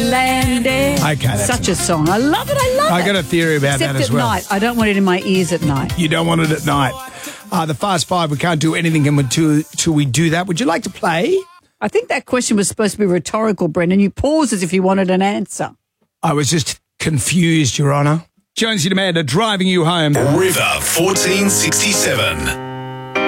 landed. Okay, that's Such a song. I love it. I love it. I got a theory about Except that as at well. night. I don't want it in my ears at night. You don't want it at night. The Fast Five, we can't do anything until we do that. Would you like to play? I think that question was supposed to be rhetorical, Brendan. You paused as if you wanted an answer. I was just confused, Your Honour. Jonesy and Amanda driving you home. River 1467.